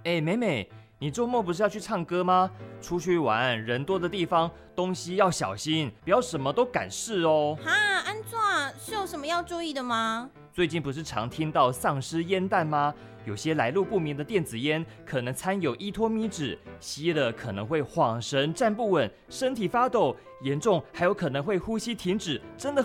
美美，你周末不是要去唱歌吗？出去玩人多的地方，东西要小心，不要什么都敢试哦。 哈，安怎是有什么要注意的吗？ 最近不是常听到丧尸烟弹吗？有些来路不明的电子烟可能掺有依托咪酯，吸了可能会晃神、站不稳、身体发抖，严重还有可能会呼吸停止，真的